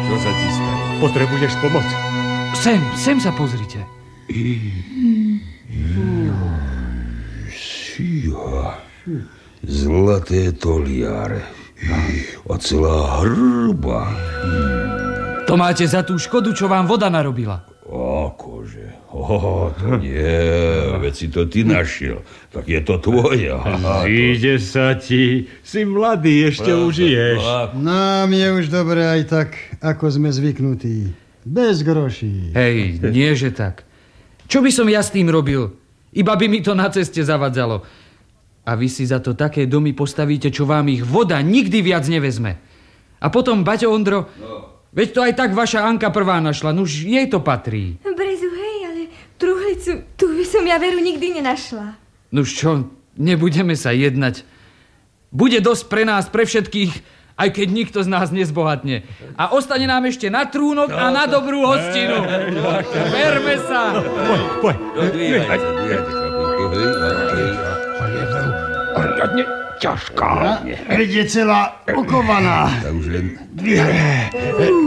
Čo sa ti stalo? Potrebuješ pomoc? Sem sa pozrite. Síha. Zlaté toliare. A celá hrba. To máte za tú škodu, čo vám voda narobila. Akože? To nie, veď si to ty našiel. Tak je to tvoje. Zíde sa ti. Si mladý, ešte užiješ. Nám je už dobre aj tak, ako sme zvyknutí. Bez groší. Hej, nie že tak. Čo by som ja s tým robil? Iba by mi to na ceste zavadzalo. A vy si za to také domy postavíte, čo vám ich voda nikdy viac nevezme. A potom, Baťo Ondro, veď to aj tak vaša Anka prvá našla. Nuž jej to patrí. Brezu, hej, ale truhlicu, tu by som ja veru nikdy nenašla. Nuž čo, nebudeme sa jednať. Bude dosť pre nás, pre všetkých, aj keď nikto z nás nezbohatne. A ostane nám ešte na trúnok a na dobrú hostinu. Verme sa. Poď. Dvíhajte, chlapi. Poriadne ťažká. Veď je celá okovaná. Tak už len... Dvíhaj.